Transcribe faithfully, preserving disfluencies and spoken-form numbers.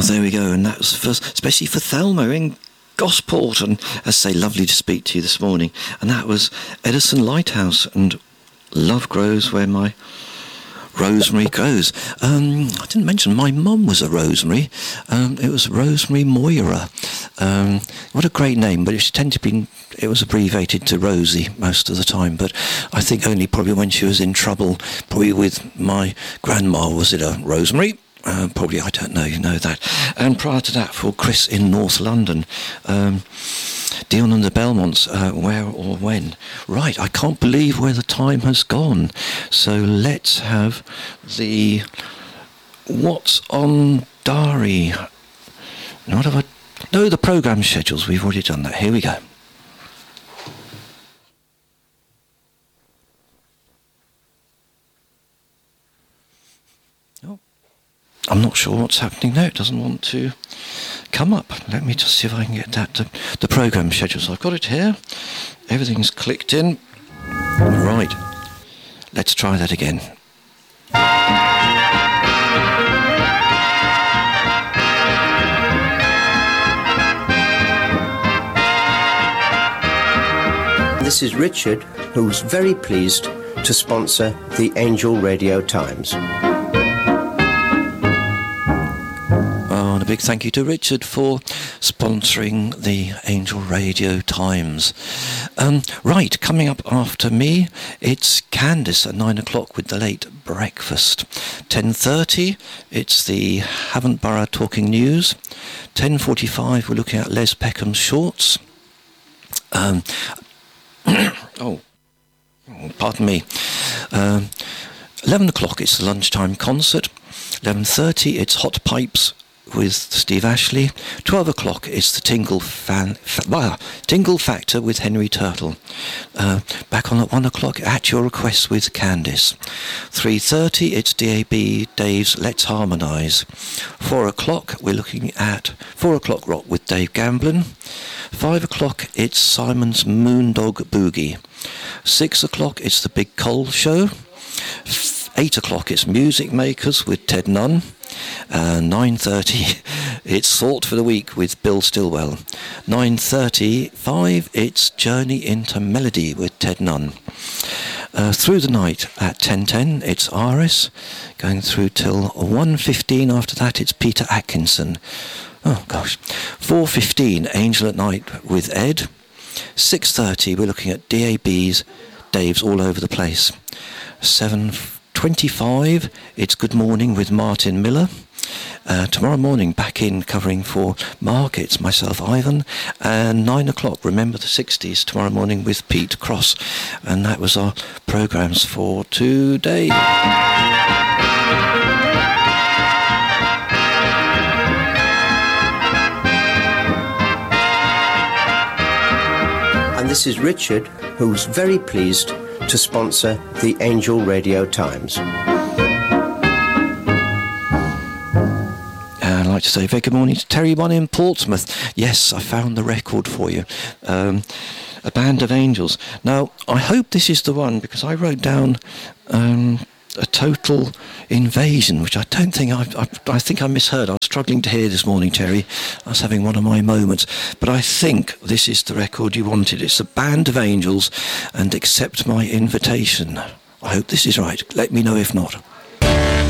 Oh, there we go. And that was for, especially for Thelma in Gosport. And as I say, lovely to speak to you this morning. And that was Edison Lighthouse and Love Grows Where My Rosemary Grows. Um, I didn't mention my mum was a Rosemary. Um, it was Rosemary Moira. Um, what a great name, but it tended to be, it was abbreviated to Rosie most of the time, but I think only probably when she was in trouble, probably with my grandma, was it a Rosemary? Uh, probably, I don't know, you know that. And prior to that, for Chris in North London, um, Dion and the Belmonts, uh, Where or When. Right, I can't believe where the time has gone. So let's have the What's on Diary. What have I... No, the programme schedules, we've already done that. Here we go. I'm not sure what's happening now. It doesn't want to come up. Let me just see if I can get that to the programme schedule. So I've got it here. Everything's clicked in. Right. Let's try that again. This is Richard, who's very pleased to sponsor the Angel Radio Times. And a big thank you to Richard for sponsoring the Angel Radio Times. Um, right, coming up after me, it's Candice at nine o'clock with the late breakfast. ten thirty, it's the Havant Borough Talking News. ten forty-five, we're looking at Les Peckham's shorts. Um, oh, pardon me. Um, eleven o'clock, it's the lunchtime concert. eleven thirty, it's Hot Pipes with Steve Ashley. twelve o'clock is the Tingle fan, fa- well, Tingle Factor with Henry Turtle. Uh, back on at one o'clock, At Your Request with Candice. three thirty, it's D A B Dave's Let's Harmonise. four o'clock, we're looking at four o'clock rock with Dave Gamblin. five o'clock, it's Simon's Moondog Boogie. six o'clock, it's the Big Cole Show. eight o'clock, it's Music Makers with Ted Nunn. Uh, nine thirty, it's Thought for the Week with Bill Stillwell. nine thirty-five, it's Journey into Melody with Ted Nunn. Uh, through the night at ten ten, it's Aris. Going through till one fifteen. After that, it's Peter Atkinson. Oh, gosh. four fifteen, Angel at Night with Ed. six thirty, we're looking at D A B's Dave's All Over the Place. seven twenty-five, it's Good Morning with Martin Miller. Uh, tomorrow morning, back in covering for Mark, it's myself, Ivan. And nine o'clock, Remember the sixties, tomorrow morning with Pete Cross. And that was our programmes for today. And this is Richard, who's very pleased to sponsor the Angel Radio Times. And I'd like to say very good morning to Terry One in Portsmouth. Yes, I found the record for you. Um, a Band of Angels. Now, I hope this is the one, because I wrote down um, a Total Invasion, which I don't think I, I, I think I misheard. I was struggling to hear this morning, Terry. I was having one of my moments. But I think this is the record you wanted. It's a Band of Angels and Accept My Invitation. I hope this is right. Let me know if not.